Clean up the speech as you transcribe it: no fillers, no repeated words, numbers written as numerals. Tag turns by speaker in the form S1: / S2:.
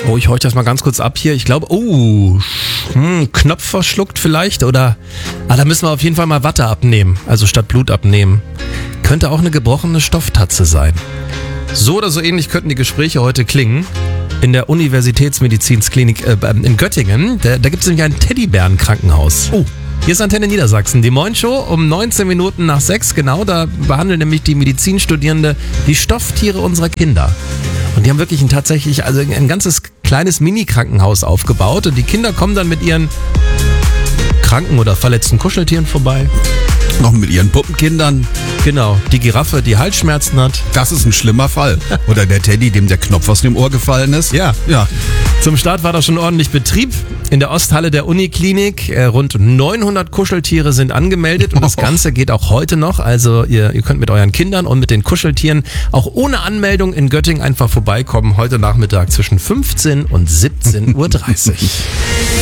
S1: Oh, ich horche das mal ganz kurz ab hier. Ich glaube, Knopf verschluckt vielleicht oder... da müssen wir auf jeden Fall mal Watte abnehmen, also statt Blut abnehmen. Könnte auch eine gebrochene Stofftatze sein. So oder so ähnlich könnten die Gespräche heute klingen. In der Universitätsmedizinsklinik in Göttingen, da gibt es nämlich ein Teddybärenkrankenhaus. Oh. Hier ist Antenne Niedersachsen, die Moin-Show um 19 Minuten nach 6, genau, da behandeln nämlich die Medizinstudierende die Stofftiere unserer Kinder. Und die haben wirklich ein ganzes kleines Mini-Krankenhaus aufgebaut und die Kinder kommen dann mit ihren kranken oder verletzten Kuscheltieren vorbei.
S2: Noch mit ihren Puppenkindern.
S1: Genau, die Giraffe, die Halsschmerzen hat.
S2: Das ist ein schlimmer Fall. Oder der Teddy, dem der Knopf aus dem Ohr gefallen ist.
S1: Ja. Zum Start war da schon ordentlich Betrieb. In der Osthalle der Uniklinik. Rund 900 Kuscheltiere sind angemeldet und das Ganze geht auch heute noch. Also ihr könnt mit euren Kindern und mit den Kuscheltieren auch ohne Anmeldung in Göttingen einfach vorbeikommen. Heute Nachmittag zwischen 15 und 17:30 Uhr.